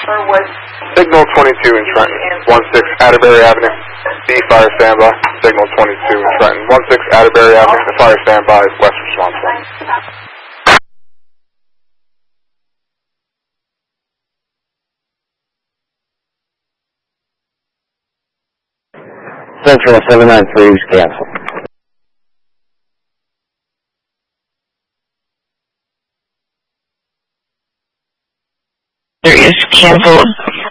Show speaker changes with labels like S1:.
S1: Signal 22 in Trenton, 16 Atterbury Avenue. B, fire standby. Signal 22 in Trenton, 16 Atterbury Avenue. The fire standby is West Response
S2: 1. Central 793 is canceled.
S3: There is canceled.